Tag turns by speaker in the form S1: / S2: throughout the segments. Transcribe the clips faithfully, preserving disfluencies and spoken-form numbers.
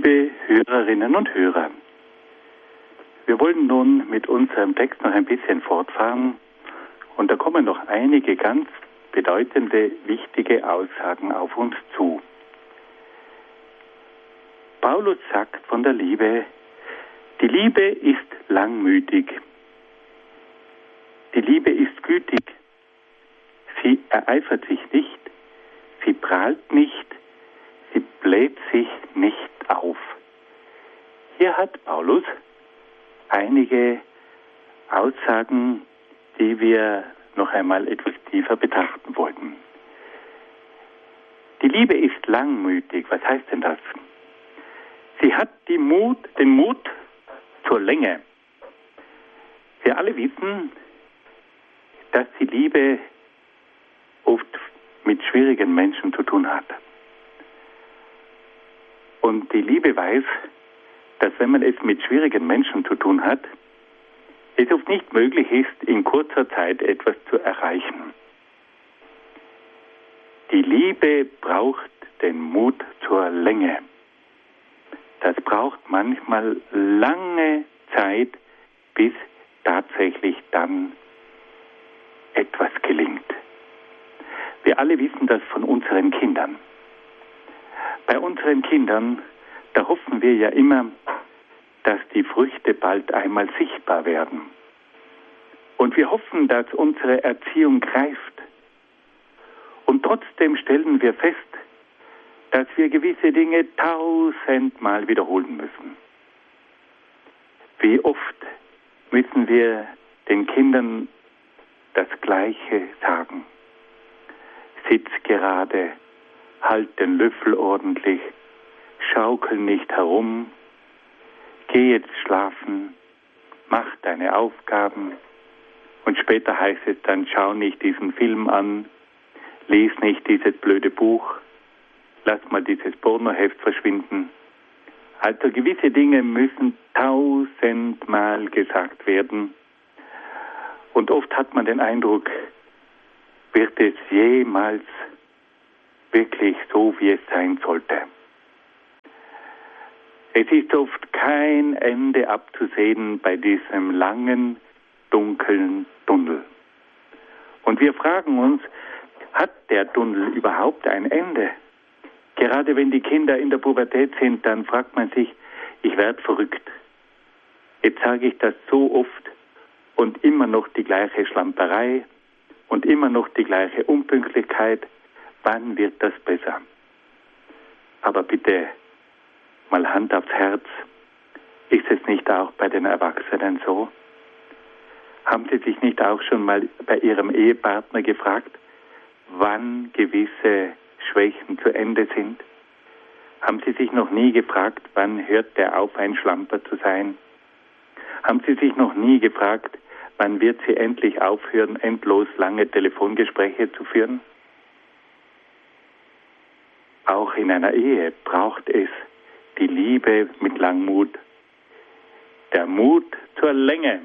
S1: Liebe Hörerinnen und Hörer, wir wollen nun mit unserem Text noch ein bisschen fortfahren und da kommen noch einige ganz bedeutende, wichtige Aussagen auf uns zu. Paulus sagt von der Liebe, die Liebe ist langmütig, die Liebe ist gütig, sie ereifert sich nicht, sie prahlt nicht, sie bläht sich nicht auf. Hier hat Paulus einige Aussagen, die wir noch einmal etwas tiefer betrachten wollten. Die Liebe ist langmütig. Was heißt denn das? Sie hat die Mut, den Mut zur Länge. Wir alle wissen, dass die Liebe oft mit schwierigen Menschen zu tun hat. Und die Liebe weiß, dass wenn man es mit schwierigen Menschen zu tun hat, es oft nicht möglich ist, in kurzer Zeit etwas zu erreichen. Die Liebe braucht den Mut zur Länge. Das braucht manchmal lange Zeit, bis tatsächlich dann etwas gelingt. Wir alle wissen das von unseren Kindern. Bei unseren Kindern, da hoffen wir ja immer, dass die Früchte bald einmal sichtbar werden. Und wir hoffen, dass unsere Erziehung greift. Und trotzdem stellen wir fest, dass wir gewisse Dinge tausendmal wiederholen müssen. Wie oft müssen wir den Kindern das Gleiche sagen. Sitz gerade, halt den Löffel ordentlich, schaukel nicht herum, geh jetzt schlafen, mach deine Aufgaben und später heißt es dann, schau nicht diesen Film an, lies nicht dieses blöde Buch, lass mal dieses Pornoheft verschwinden. Also gewisse Dinge müssen tausendmal gesagt werden und oft hat man den Eindruck, wird es jemals wirklich so, wie es sein sollte. Es ist oft kein Ende abzusehen bei diesem langen, dunklen Tunnel. Und wir fragen uns, hat der Tunnel überhaupt ein Ende? Gerade wenn die Kinder in der Pubertät sind, dann fragt man sich, ich werde verrückt. Jetzt sage ich das so oft und immer noch die gleiche Schlamperei und immer noch die gleiche Unpünktlichkeit. Wann wird das besser? Aber bitte, mal Hand aufs Herz, ist es nicht auch bei den Erwachsenen so? Haben Sie sich nicht auch schon mal bei Ihrem Ehepartner gefragt, wann gewisse Schwächen zu Ende sind? Haben Sie sich noch nie gefragt, wann hört der auf, ein Schlamper zu sein? Haben Sie sich noch nie gefragt, wann wird sie endlich aufhören, endlos lange Telefongespräche zu führen? Auch in einer Ehe braucht es die Liebe mit Langmut, der Mut zur Länge.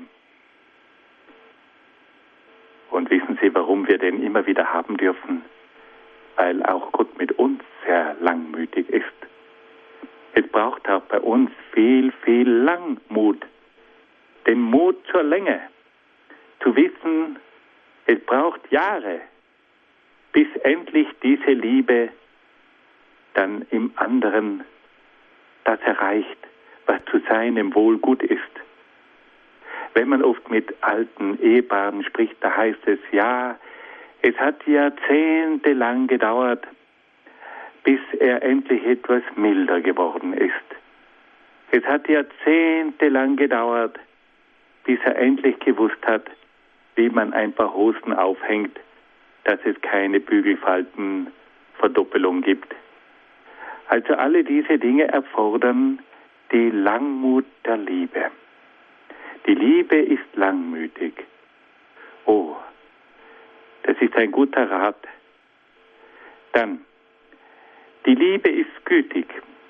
S1: Und wissen Sie, warum wir den immer wieder haben dürfen? Weil auch Gott mit uns sehr langmütig ist. Es braucht auch bei uns viel, viel Langmut. Den Mut zur Länge. Zu wissen, es braucht Jahre, bis endlich diese Liebe dann im anderen das erreicht, was zu seinem Wohl gut ist. Wenn man oft mit alten Ehepaaren spricht, da heißt es, ja, es hat jahrzehntelang gedauert, bis er endlich etwas milder geworden ist. Es hat jahrzehntelang gedauert, bis er endlich gewusst hat, wie man ein paar Hosen aufhängt, dass es keine Bügelfaltenverdoppelung gibt. Also alle diese Dinge erfordern die Langmut der Liebe. Die Liebe ist langmütig. Oh, das ist ein guter Rat. Dann, die Liebe ist gütig.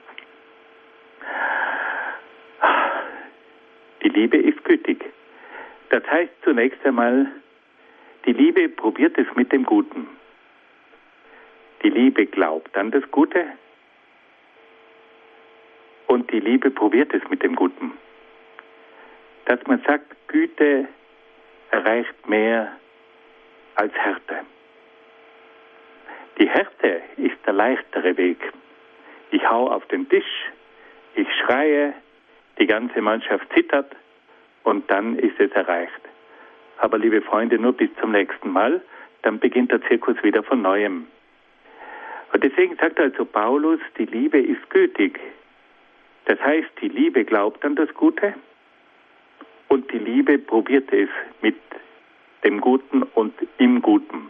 S1: Die Liebe ist gütig. Das heißt zunächst einmal, die Liebe probiert es mit dem Guten. Die Liebe glaubt an das Gute und die Liebe probiert es mit dem Guten. Dass man sagt, Güte erreicht mehr als Härte. Die Härte ist der leichtere Weg. Ich hau auf den Tisch, ich schreie, die ganze Mannschaft zittert und dann ist es erreicht. Aber liebe Freunde, nur bis zum nächsten Mal, dann beginnt der Zirkus wieder von Neuem. Und deswegen sagt also Paulus, die Liebe ist gütig. Das heißt, die Liebe glaubt an das Gute und die Liebe probiert es mit dem Guten und im Guten.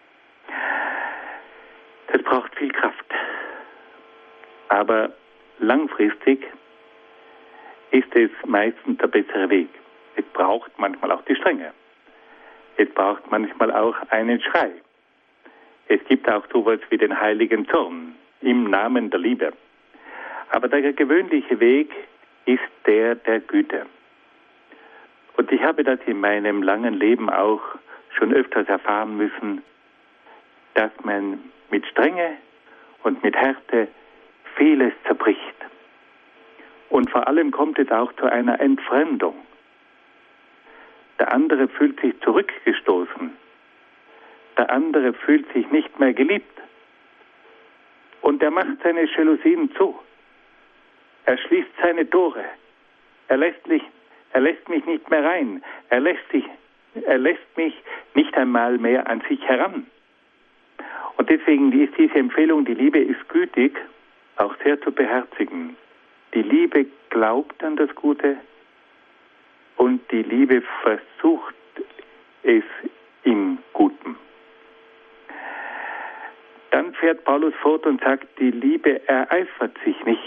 S1: Das braucht viel Kraft. Aber langfristig ist es meistens der bessere Weg. Es braucht manchmal auch die Strenge. Es braucht manchmal auch einen Schrei. Es gibt auch sowas wie den heiligen Zorn im Namen der Liebe. Aber der gewöhnliche Weg ist der der Güte. Und ich habe das in meinem langen Leben auch schon öfters erfahren müssen, dass man mit Strenge und mit Härte vieles zerbricht. Und vor allem kommt es auch zu einer Entfremdung. Der andere fühlt sich zurückgestoßen. Der andere fühlt sich nicht mehr geliebt. Und er macht seine Jalousien zu. Er schließt seine Tore. Er lässt mich, er lässt mich nicht mehr rein. Er lässt, sich, er lässt mich nicht einmal mehr an sich heran. Und deswegen ist diese Empfehlung, die Liebe ist gütig, auch sehr zu beherzigen. Die Liebe glaubt an das Gute und die Liebe versucht es im Guten. Dann fährt Paulus fort und sagt, die Liebe ereifert sich nicht.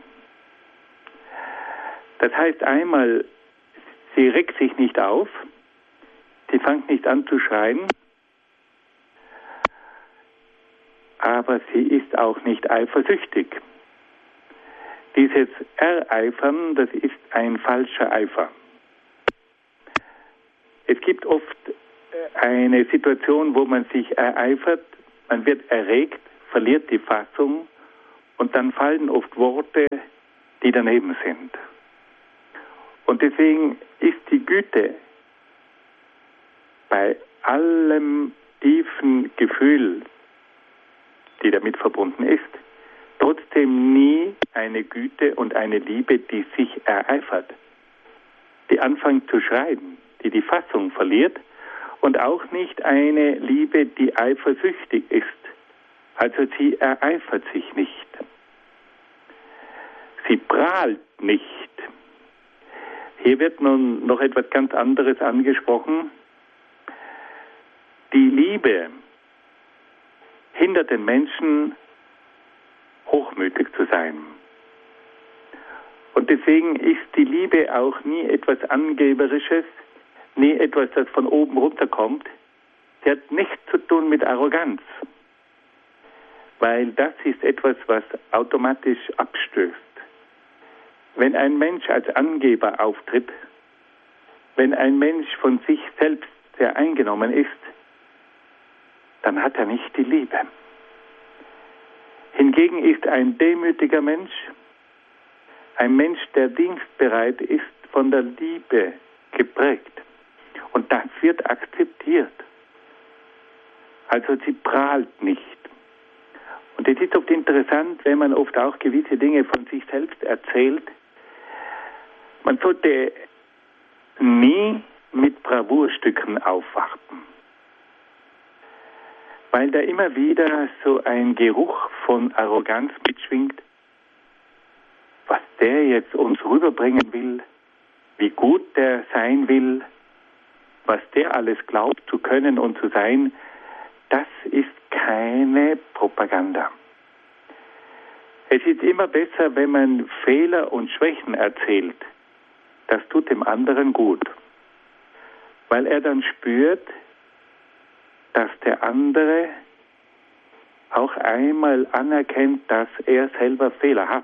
S1: Das heißt einmal, sie regt sich nicht auf, sie fängt nicht an zu schreien, aber sie ist auch nicht eifersüchtig. Dieses Ereifern, das ist ein falscher Eifer. Es gibt oft eine Situation, wo man sich ereifert, man wird erregt, verliert die Fassung und dann fallen oft Worte, die daneben sind. Und deswegen ist die Güte bei allem tiefen Gefühl, die damit verbunden ist, trotzdem nie eine Güte und eine Liebe, die sich ereifert, die anfängt zu schreien, die die Fassung verliert und auch nicht eine Liebe, die eifersüchtig ist. Also sie ereifert sich nicht. Sie prahlt nicht. Hier wird nun noch etwas ganz anderes angesprochen. Die Liebe hindert den Menschen, hochmütig zu sein. Und deswegen ist die Liebe auch nie etwas Angeberisches, nie etwas, das von oben runterkommt. Sie hat nichts zu tun mit Arroganz, weil das ist etwas, was automatisch abstößt. Wenn ein Mensch als Angeber auftritt, wenn ein Mensch von sich selbst sehr eingenommen ist, dann hat er nicht die Liebe. Hingegen ist ein demütiger Mensch, ein Mensch, der dienstbereit ist, von der Liebe geprägt. Und das wird akzeptiert. Also sie prahlt nicht. Und es ist oft interessant, wenn man oft auch gewisse Dinge von sich selbst erzählt. Man sollte nie mit Bravourstücken aufwarten, weil da immer wieder so ein Geruch von Arroganz mitschwingt, was der jetzt uns rüberbringen will, wie gut der sein will, was der alles glaubt zu können und zu sein, das ist keine Propaganda. Es ist immer besser, wenn man Fehler und Schwächen erzählt. Das tut dem anderen gut, weil er dann spürt, dass der andere auch einmal anerkennt, dass er selber Fehler hat.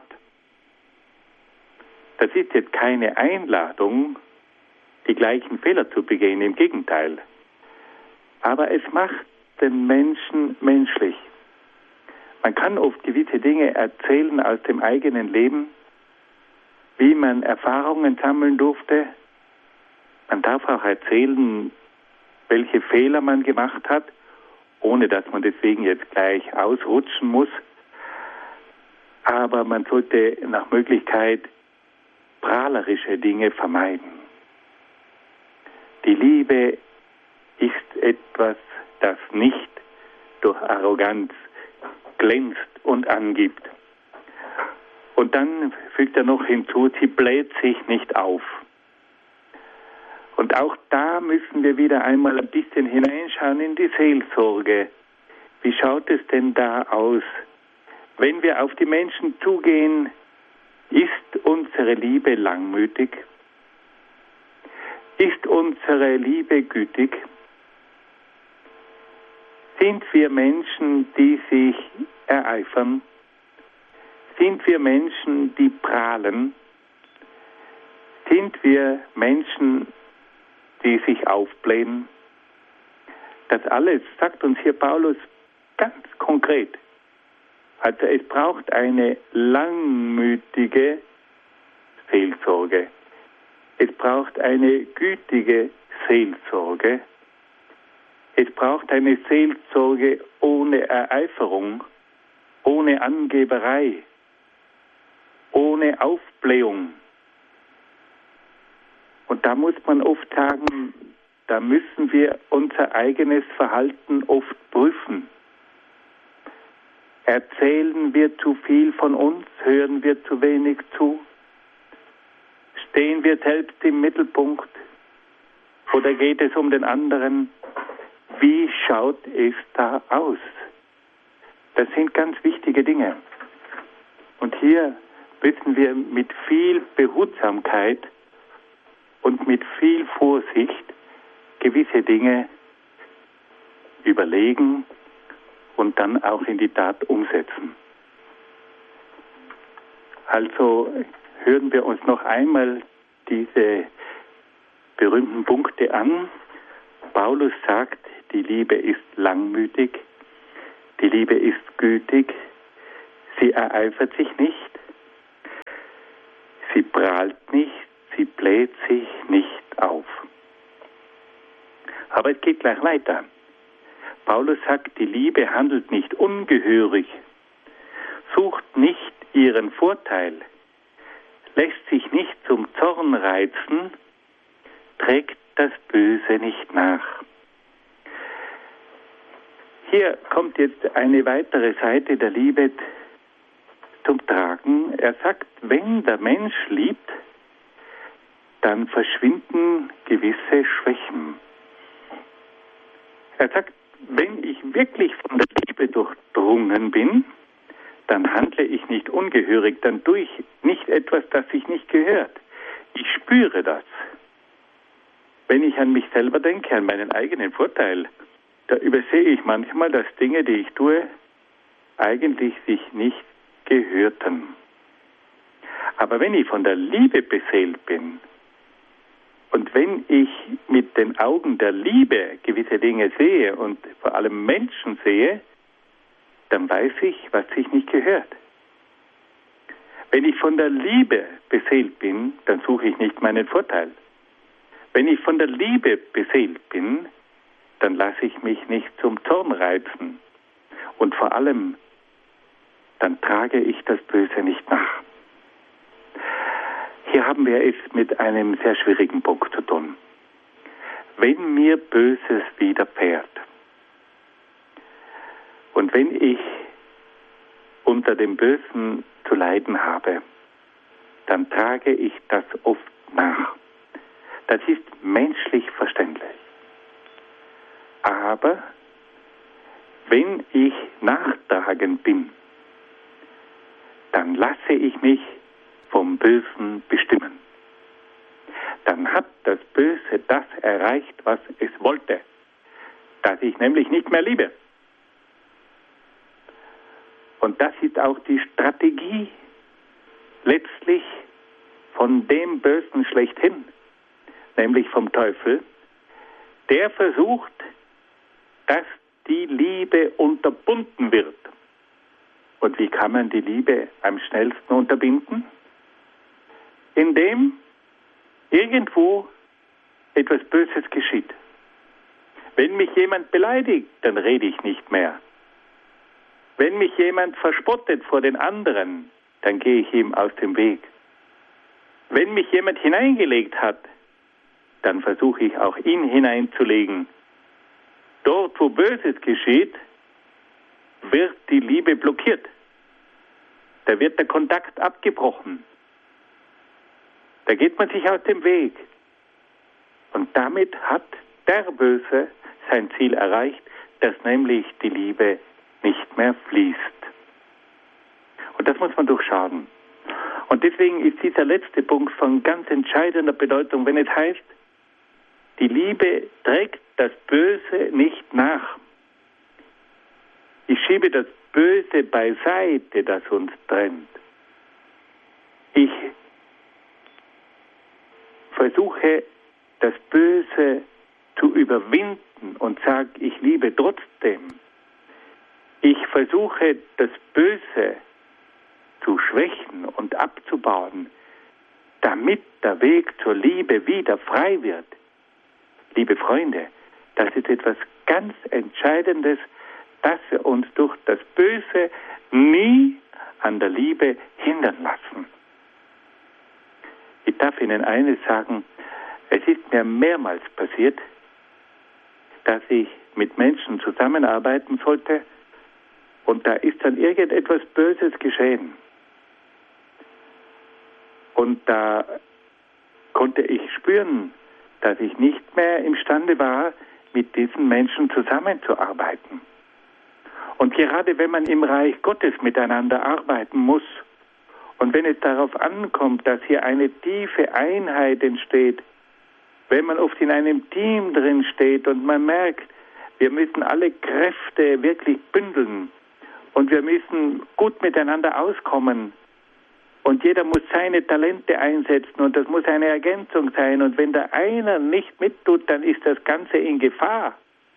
S1: Das ist jetzt keine Einladung, die gleichen Fehler zu begehen, im Gegenteil. Aber es macht den Menschen menschlich. Man kann oft gewisse Dinge erzählen aus dem eigenen Leben wie man Erfahrungen sammeln durfte. Man darf auch erzählen, welche Fehler man gemacht hat, ohne dass man deswegen jetzt gleich ausrutschen muss. Aber man sollte nach Möglichkeit prahlerische Dinge vermeiden. Die Liebe ist etwas, das nicht durch Arroganz glänzt und angibt. Und dann fügt er noch hinzu, sie bläht sich nicht auf. Und auch da müssen wir wieder einmal ein bisschen hineinschauen in die Seelsorge. Wie schaut es denn da aus? Wenn wir auf die Menschen zugehen, ist unsere Liebe langmütig? Ist unsere Liebe gütig? Sind wir Menschen, die sich ereifern? Sind wir Menschen, die prahlen? Sind wir Menschen, die sich aufblähen? Das alles sagt uns hier Paulus ganz konkret. Also es braucht eine langmütige Seelsorge. Es braucht eine gütige Seelsorge. Es braucht eine Seelsorge ohne Ereiferung, ohne Angeberei, ohne Aufblähung. Und da muss man oft sagen, da müssen wir unser eigenes Verhalten oft prüfen. Erzählen wir zu viel von uns? Hören wir zu wenig zu? Stehen wir selbst im Mittelpunkt? Oder geht es um den anderen? Wie schaut es da aus? Das sind ganz wichtige Dinge. Und hier müssen wir mit viel Behutsamkeit und mit viel Vorsicht gewisse Dinge überlegen und dann auch in die Tat umsetzen. Also hören wir uns noch einmal diese berühmten Punkte an. Paulus sagt, die Liebe ist langmütig, die Liebe ist gütig, sie ereifert sich nicht, sie prahlt nicht, sie bläht sich nicht auf. Aber es geht gleich weiter. Paulus sagt, die Liebe handelt nicht ungehörig, sucht nicht ihren Vorteil, lässt sich nicht zum Zorn reizen, trägt das Böse nicht nach. Hier kommt jetzt eine weitere Seite der Liebe zum Tragen. Er sagt, wenn der Mensch liebt, dann verschwinden gewisse Schwächen. Er sagt, wenn ich wirklich von der Liebe durchdrungen bin, dann handle ich nicht ungehörig, dann tue ich nicht etwas, das sich nicht gehört. Ich spüre das. Wenn ich an mich selber denke, an meinen eigenen Vorteil, da übersehe ich manchmal, dass Dinge, die ich tue, eigentlich sich nicht gehörten. Aber wenn ich von der Liebe beseelt bin und wenn ich mit den Augen der Liebe gewisse Dinge sehe und vor allem Menschen sehe, dann weiß ich, was sich nicht gehört. Wenn ich von der Liebe beseelt bin, dann suche ich nicht meinen Vorteil. Wenn ich von der Liebe beseelt bin, dann lasse ich mich nicht zum Zorn reizen. Und vor allem, dann trage ich das Böse nicht nach. Hier haben wir es mit einem sehr schwierigen Punkt zu tun. Wenn mir Böses widerfährt und wenn ich unter dem Bösen zu leiden habe, dann trage ich das oft nach. Das ist menschlich verständlich. Aber wenn ich nachtragend bin, dann lasse ich mich vom Bösen bestimmen. Dann hat das Böse das erreicht, was es wollte, dass ich nämlich nicht mehr liebe. Und das ist auch die Strategie letztlich von dem Bösen schlechthin, nämlich vom Teufel, der versucht, dass die Liebe unterbunden wird. Und wie kann man die Liebe am schnellsten unterbinden? in dem irgendwo etwas Böses geschieht. Wenn mich jemand beleidigt, dann rede ich nicht mehr. Wenn mich jemand verspottet vor den anderen, dann gehe ich ihm aus dem Weg. Wenn mich jemand hineingelegt hat, dann versuche ich auch ihn hineinzulegen. Dort, wo Böses geschieht, wird die Liebe blockiert. Da wird der Kontakt abgebrochen. Da geht man sich aus dem Weg. Und damit hat der Böse sein Ziel erreicht, dass nämlich die Liebe nicht mehr fließt. Und das muss man durchschauen. Und deswegen ist dieser letzte Punkt von ganz entscheidender Bedeutung, wenn es heißt, die Liebe trägt das Böse nicht nach. Ich schiebe das Böse beiseite, das uns trennt. Ich versuche, das Böse zu überwinden und sage, ich liebe trotzdem. Ich versuche, das Böse zu schwächen und abzubauen, damit der Weg zur Liebe wieder frei wird. Liebe Freunde, das ist etwas ganz Entscheidendes, dass wir uns durch das Böse nie an der Liebe hindern lassen. Ich darf Ihnen eines sagen, es ist mir mehrmals passiert, dass ich mit Menschen zusammenarbeiten sollte und da ist dann irgendetwas Böses geschehen. Und da konnte ich spüren, dass ich nicht mehr imstande war, mit diesen Menschen zusammenzuarbeiten. Und gerade wenn man im Reich Gottes miteinander arbeiten muss und wenn es darauf ankommt, dass hier eine tiefe Einheit entsteht, wenn man oft in einem Team drin steht und man merkt, wir müssen alle Kräfte wirklich bündeln und wir müssen gut miteinander auskommen und jeder muss seine Talente einsetzen und das muss eine Ergänzung sein und wenn der einer nicht mittut, dann ist das Ganze in Gefahr.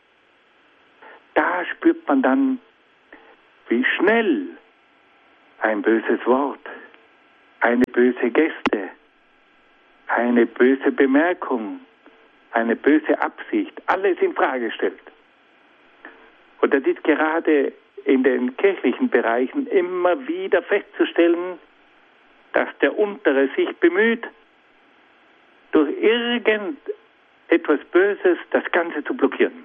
S1: Da spürt man dann, wie schnell ein böses Wort, eine böse Geste, eine böse Bemerkung, eine böse Absicht, alles in Frage stellt. Und das ist gerade in den kirchlichen Bereichen immer wieder festzustellen, dass der Untere sich bemüht, durch irgendetwas Böses das Ganze zu blockieren.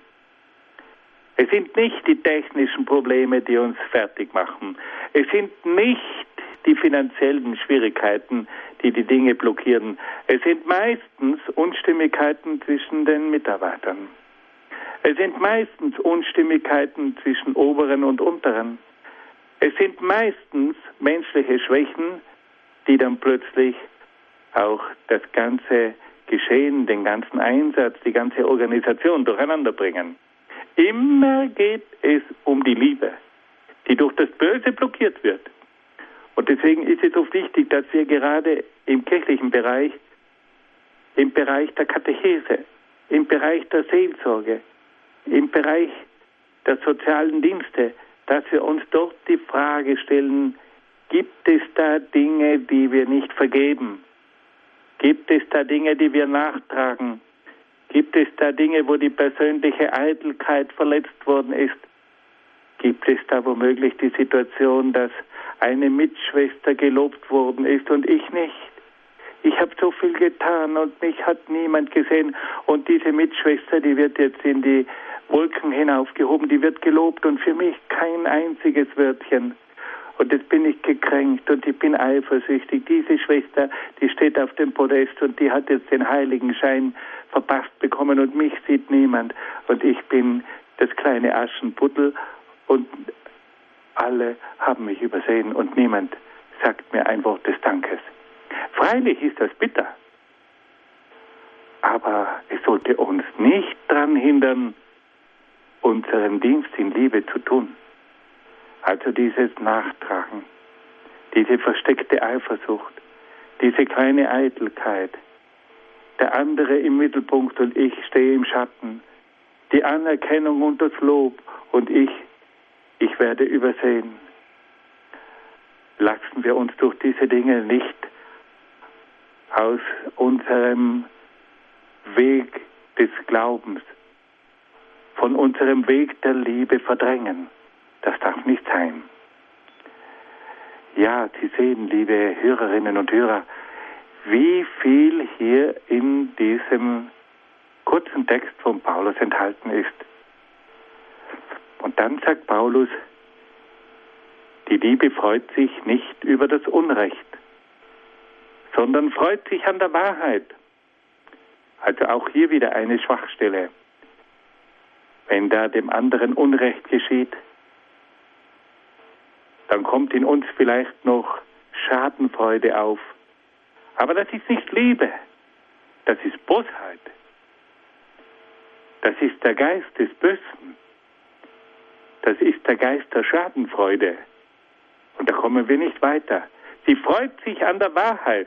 S1: Es sind nicht die technischen Probleme, die uns fertig machen. Es sind nicht die finanziellen Schwierigkeiten, die die Dinge blockieren. Es sind meistens Unstimmigkeiten zwischen den Mitarbeitern. Es sind meistens Unstimmigkeiten zwischen Oberen und Unteren. Es sind meistens menschliche Schwächen, die dann plötzlich auch das ganze Geschehen, den ganzen Einsatz, die ganze Organisation durcheinander bringen. Immer geht es um die Liebe, die durch das Böse blockiert wird. Und deswegen ist es so wichtig, dass wir gerade im kirchlichen Bereich, im Bereich der Katechese, im Bereich der Seelsorge, im Bereich der sozialen Dienste, dass wir uns dort die Frage stellen, gibt es da Dinge, die wir nicht vergeben? Gibt es da Dinge, die wir nachtragen? Gibt es da Dinge, wo die persönliche Eitelkeit verletzt worden ist? Gibt es da womöglich die Situation, dass eine Mitschwester gelobt worden ist und ich nicht? Ich habe so viel getan und mich hat niemand gesehen. Und diese Mitschwester, die wird jetzt in die Wolken hinaufgehoben, die wird gelobt und für mich kein einziges Wörtchen. Und jetzt bin ich gekränkt und ich bin eifersüchtig. Diese Schwester, die steht auf dem Podest und die hat jetzt den Heiligenschein verpasst bekommen und mich sieht niemand. Und ich bin das kleine Aschenputtel und alle haben mich übersehen und niemand sagt mir ein Wort des Dankes. Freilich ist das bitter, aber es sollte uns nicht daran hindern, unseren Dienst in Liebe zu tun. Also dieses Nachtragen, diese versteckte Eifersucht, diese kleine Eitelkeit, der andere im Mittelpunkt und ich stehe im Schatten, die Anerkennung und das Lob und ich, ich werde übersehen. Lassen wir uns durch diese Dinge nicht aus unserem Weg des Glaubens, von unserem Weg der Liebe verdrängen. Das darf nicht sein. Ja, Sie sehen, liebe Hörerinnen und Hörer, wie viel hier in diesem kurzen Text von Paulus enthalten ist. Und dann sagt Paulus, die Liebe freut sich nicht über das Unrecht, sondern freut sich an der Wahrheit. Also auch hier wieder eine Schwachstelle. Wenn da dem anderen Unrecht geschieht, dann kommt in uns vielleicht noch Schadenfreude auf. Aber das ist nicht Liebe, das ist Bosheit. Das ist der Geist des Bösen. Das ist der Geist der Schadenfreude. Und da kommen wir nicht weiter. Sie freut sich an der Wahrheit.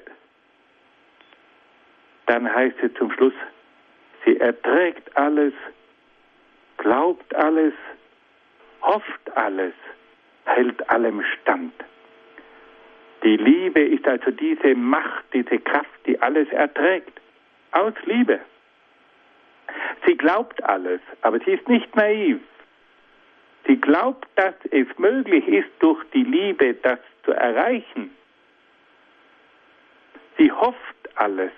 S1: Dann heißt es zum Schluss, sie erträgt alles, glaubt alles, hofft alles, hält allem stand. Die Liebe ist also diese Macht, diese Kraft, die alles erträgt. Aus Liebe. Sie glaubt alles, aber sie ist nicht naiv. Sie glaubt, dass es möglich ist, durch die Liebe das zu erreichen. Sie hofft alles.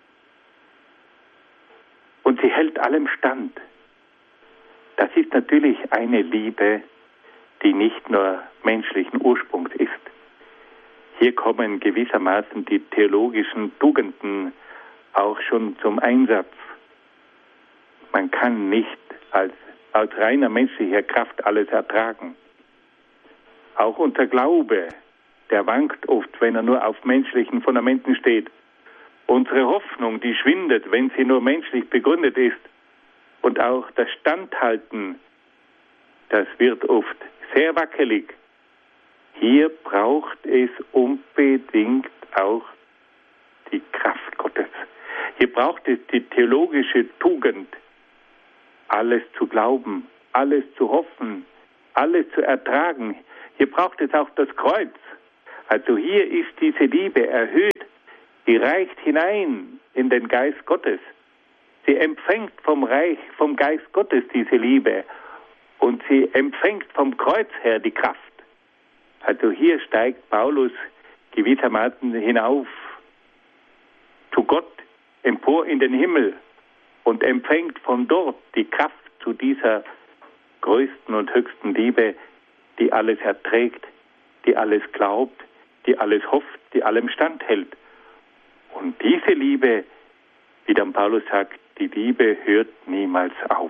S1: Und sie hält allem stand. Das ist natürlich eine Liebe, die nicht nur menschlichen Ursprungs ist. Hier kommen gewissermaßen die theologischen Tugenden auch schon zum Einsatz. Man kann nicht als aus reiner menschlicher Kraft alles ertragen. Auch unser Glaube, der wankt oft, wenn er nur auf menschlichen Fundamenten steht. Unsere Hoffnung, die schwindet, wenn sie nur menschlich begründet ist. Und auch das Standhalten, das wird oft sehr wackelig. Hier braucht es unbedingt auch die Kraft Gottes. Hier braucht es die theologische Tugend, alles zu glauben, alles zu hoffen, alles zu ertragen. Hier braucht es auch das Kreuz. Also hier ist diese Liebe erhöht, die reicht hinein in den Geist Gottes. Sie empfängt vom Reich, vom Geist Gottes diese Liebe und sie empfängt vom Kreuz her die Kraft. Also hier steigt Paulus gewissermaßen hinauf zu Gott, empor in den Himmel und empfängt von dort die Kraft zu dieser größten und höchsten Liebe, die alles erträgt, die alles glaubt, die alles hofft, die allem standhält. Und diese Liebe, wie dann Paulus sagt, die Liebe hört niemals auf.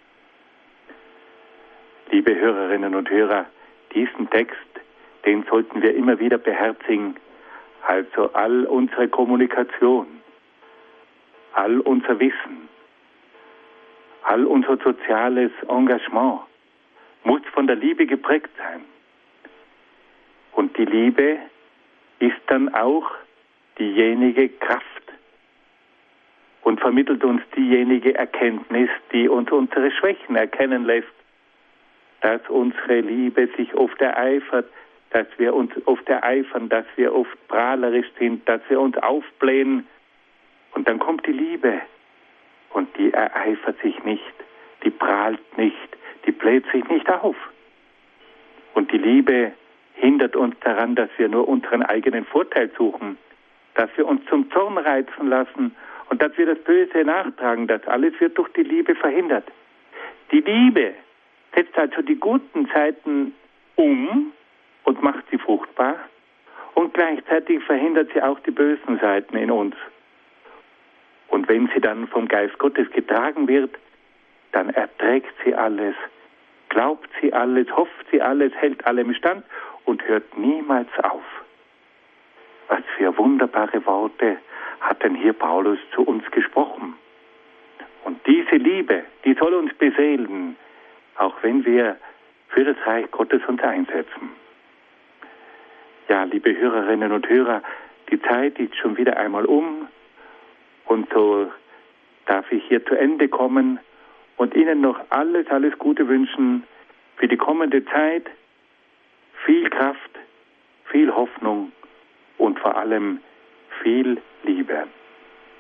S1: Liebe Hörerinnen und Hörer, diesen Text, den sollten wir immer wieder beherzigen. Also all unsere Kommunikation, all unser Wissen, all unser soziales Engagement muss von der Liebe geprägt sein. Und die Liebe ist dann auch diejenige Kraft und vermittelt uns diejenige Erkenntnis, die uns unsere Schwächen erkennen lässt, dass unsere Liebe sich oft ereifert, dass wir uns oft ereifern, dass wir oft prahlerisch sind, dass wir uns aufblähen. Und dann kommt die Liebe und die ereifert sich nicht, die prahlt nicht, die bläht sich nicht auf. Und die Liebe hindert uns daran, dass wir nur unseren eigenen Vorteil suchen, dass wir uns zum Zorn reizen lassen und dass wir das Böse nachtragen. Das alles wird durch die Liebe verhindert. Die Liebe setzt also die guten Seiten um und macht sie fruchtbar und gleichzeitig verhindert sie auch die bösen Seiten in uns. Und wenn sie dann vom Geist Gottes getragen wird, dann erträgt sie alles, glaubt sie alles, hofft sie alles, hält allem stand und hört niemals auf. Was für wunderbare Worte hat denn hier Paulus zu uns gesprochen. Und diese Liebe, die soll uns beseelen, auch wenn wir für das Reich Gottes uns einsetzen. Ja, liebe Hörerinnen und Hörer, die Zeit ist schon wieder einmal um und so darf ich hier zu Ende kommen und Ihnen noch alles, alles Gute wünschen für die kommende Zeit. Viel Kraft, viel Hoffnung und vor allem viel Liebe.